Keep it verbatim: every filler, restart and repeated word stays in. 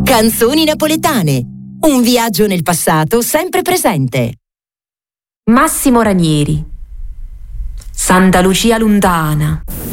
Canzoni napoletane. Un viaggio nel passato sempre presente. Massimo Ranieri. Santa Lucia lontana.